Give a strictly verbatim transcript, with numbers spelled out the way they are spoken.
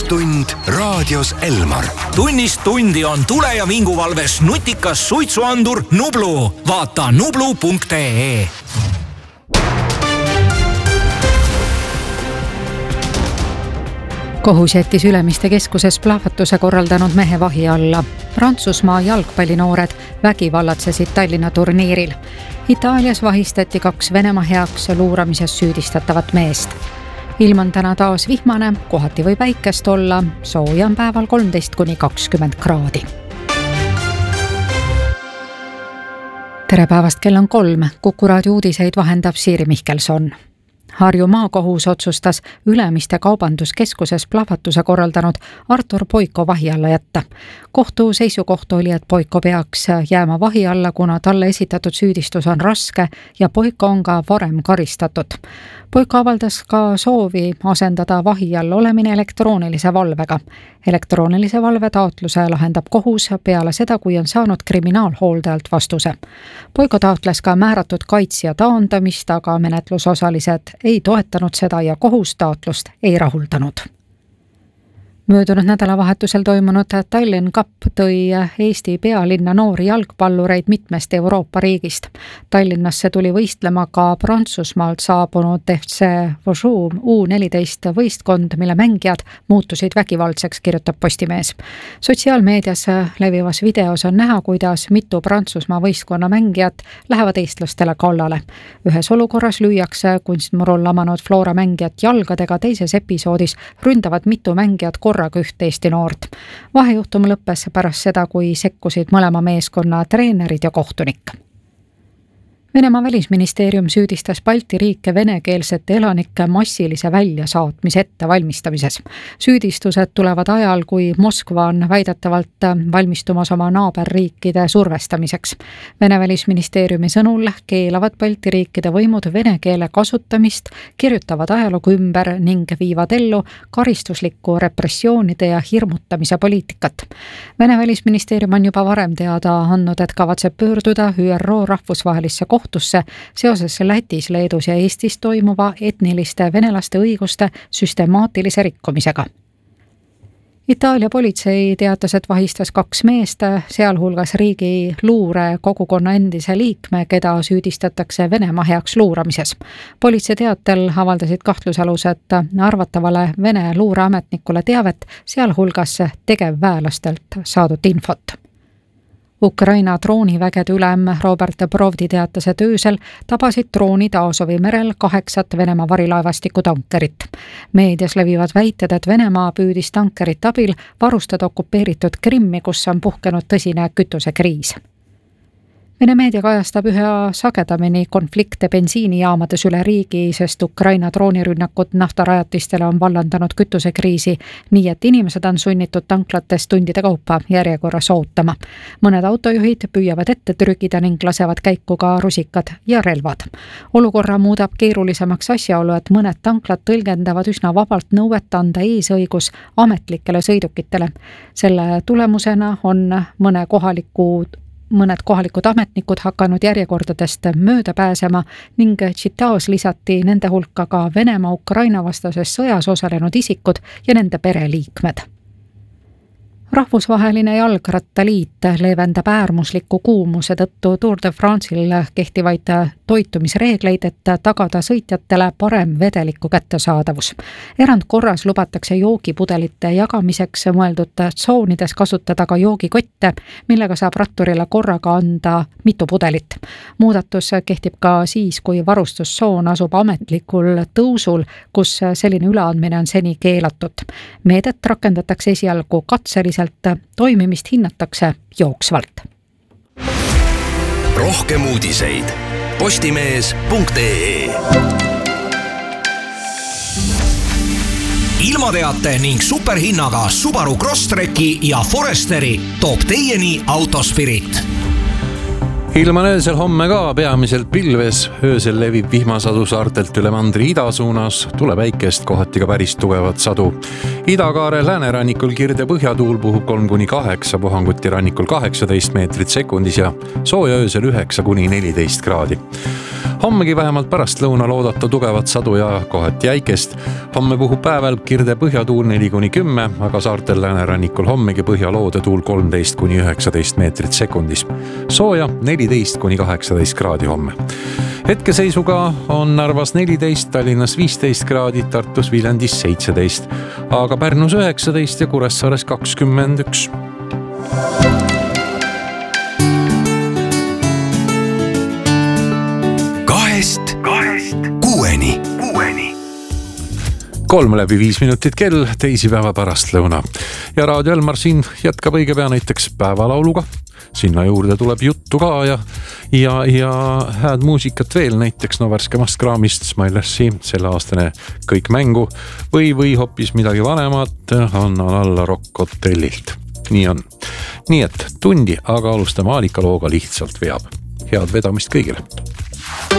Vahetund raadios Elmar. Tunnist tundi on tule- ja vinguvalves nutikas suitsuandur Nublu. Vaata nublu punkt ee. Kohus jättis Ülemiste keskuses plahvatuse korraldanud mehe vahi alla. Prantsusmaa jalgpallinoored vägivallatsesid Tallinna turniiril. Itaalias vahistati kaks Venemaa heaks luuramises süüdistatavat meest. Ilm on täna taas vihmane, kohati või päikest olla, sooja on päeval kolmteist kuni kakskümmend kraadi. Tere päevast, kell on kolm, Kuku raadio uudiseid vahendab Siiri Mihkelson. Harju maakohus otsustas Ülemiste kaubanduskeskuses plahvatuse korraldanud Artur Poiko vahi alla jätta. Kohtu seisukoht oli, et Poiko peaks jääma vahi alla, kuna talle esitatud süüdistus on raske ja Poiko on ka varem karistatud. Poiko avaldas ka soovi asendada vahi all olemine elektroonilise valvega. Elektroonilise valve taotluse lahendab kohus peale seda, kui on saanud kriminaalhooldajalt vastuse. Poiko taotles ka määratud kaitsja taandamist, aga menetlusosalised ei toetanud seda ja kohus taotlust ei rahuldanud. Möödunud nädalavahetusel toimunud Tallinn Cup tõi Eesti pealinna noori jalgpallureid mitmest Euroopa riigist. Tallinnasse tuli võistlema ka Prantsusmaalt saabunud F C Vosou U neliteist võistkond, mille mängijad muutusid vägivaldseks, kirjutab Postimees. Sotsiaalmeedias levivas videos on näha, kuidas mitu Prantsusmaa võistkonna mängijat lähevad eestlastele kallale. Ühes olukorras lüüakse kunstmurul lamanud Flora mängijat jalgadega, teises episoodis ründavad mitu mängijat korraga üht Eesti noort. Vahejuhtum lõppes pärast seda, kui sekkusid mõlema meeskonna treenerid ja kohtunik. Venemaa välisministeerium süüdistas Balti riike venekeelsete elanike massilise väljasaatmise ettevalmistamises. Süüdistused tulevad ajal, kui Moskva on väidetavalt valmistumas oma naaberriikide survestamiseks. Vene välisministeeriumi sõnul keelavad Balti riikide võimud vene keele kasutamist, kirjutavad ajalugu ümber ning viivad ellu karistuslikku repressioonide ja hirmutamise poliitikat. Vene välisministeerium on juba varem teada andnud, et kavatseb pöörduda Ü R O rahvusvahelisse kohtusse seoses Lätis, Leedus ja Eestis toimuva etniliste venelaste õiguste süstemaatilise rikkumisega. Itaalia politsei teatas, et vahistas kaks meest, sealhulgas riigi luure kogukonna endise liikme, keda süüdistatakse Venemaa heaks luuramises. Politsei teatel avaldasid kahtlusalused arvatavale Vene luureametnikule teavet, sealhulgas tegevväelastelt saadud infot. Ukraina droonivägede ülem Robert Brovdi teatas, et öösel tabasid droonid Aasovi merel kaheksat Venemaa varilaevastiku tankerit. Meedias levivad väited, et Venemaa püüdis tankerit abil varustada okupeeritud Krimmi, kus on puhkenud tõsine kütusekriis. Vene meedia kajastab üha sagedamini konflikte bensiinijaamades üle riigi, sest Ukraina droonirünnakud naftarajatistele on vallandanud kütusekriisi, nii et inimesed on sunnitud tanklates tundide kaupa järjekorras ootama. Mõned autojuhid püüavad ette trügida ning lasevad käiku ka rusikad ja relvad. Olukorra muudab keerulisemaks asjaolu, et mõned tanklad tõlgendavad üsna vabalt nõuet anda eesõigus ametlikele sõidukitele. Selle tulemusena on mõne kohaliku Mõned kohalikud ametnikud hakanud järjekordadest mööda pääsema ning Tšitaos lisati nende hulka ka Venemaa-Ukraina vastases sõjas osalenud isikud ja nende pereliikmed. Rahvusvaheline jalgrattaliit leevendab äärmusliku kuumuse tõttu Tour de France'il kehtivaid toitumisreegleid, et tagada sõitjatele parem vedeliku kättesaadavus. Erandkorras lubatakse joogipudelite jagamiseks mõeldud tsoonides kasutada ka joogikotte, millega saab ratturile korraga anda mitu pudelit. Muudatus kehtib ka siis, kui varustustsoon asub ametlikul tõusul, kus selline üleandmine on seni keelatud. Meedet rakendatakse esialgu katseliselt, toimimist hinnatakse jooksvalt. Rohkem uudiseid postimees punkt ee. Ilmateate ning superhinnaga Subaru Crosstreki ja Foresteri toob teieni Autospirit. Ilm on öösel homme ka peamiselt pilves, öösel levib vihmasadu saartelt üle mandri ida suunas, tuleb väikest kohati ka päris tugevat sadu. Idakaare läänerannikul kirde põhjatuul puhub kolm kuni kaheksa, puhanguti rannikul kaheksateist meetrit sekundis ja sooja öösel üheksa kuni neliteist kraadi. Hommegi vähemalt pärastlõunal oodata tugevat sadu ja kohati jäikest. Homme puhub päeval kirde põhjatuul neli kuni kümme, aga saartel läänerannikul hommegi põhjaloode tuul kolmteist kuni üheksateist meetrit sekundis. Sooja neliteist kuni kaheksateist kraadi homme. Hetkeseisuga on Narvas neliteist, Tallinnas viisteist kraadi, Tartus Viljandis seitseteist, aga Pärnus üheksateist ja Kuressaares kakskümmend üks. kahest, kahest kuueni, kuueni. Kolm läbi viis minutit kell, teisipäeva pärastlõuna. Ja Raadio Elmar siin jätkab õige pea näiteks päevalauluga. Sinna juurde tuleb juttu ka ja, ja, ja hääd muusikat veel, näiteks no värskemast kraamist Smilersi selle aastane Kõik mängu või, või hoopis midagi vanemat Annan alla Rock Hotellilt. Nii on. Nii et tundi, aga alustame Aalika looga lihtsalt veab. Head vedamist kõigile.